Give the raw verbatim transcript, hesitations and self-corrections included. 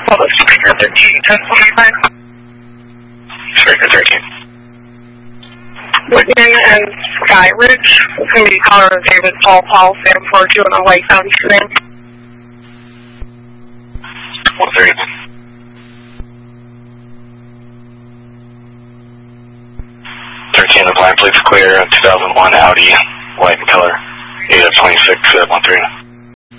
Public speaker thirteen, ten twenty-five. Speaker thirteen. Whitman and Sky Ridge. It's going to be Colorado David Paul Paul Sam four two on a white Foundation. one thirty. thirteen, the blind plate's clear. two thousand one Audi, white in color. eight of twenty-six, uh, one three.